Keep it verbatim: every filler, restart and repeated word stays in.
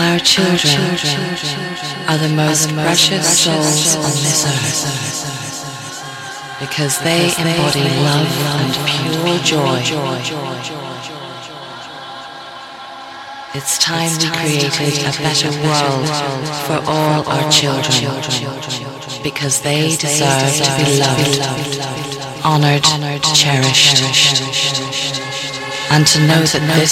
Our children are the most precious souls on this earth because they embody love and pure joy. It's time we created a better world for all our children because they deserve to be loved, honored, cherished, and to know that this